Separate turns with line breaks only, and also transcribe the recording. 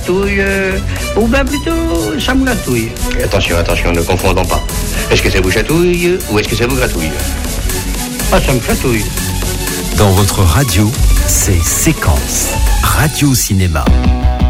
Touille, ou bien plutôt, ça me gratouille.
Attention, ne confondons pas. Est-ce que ça vous chatouille ou est-ce que ça vous gratouille?
Ah, ça me chatouille.
Dans votre radio, c'est Séquence Radio Cinéma.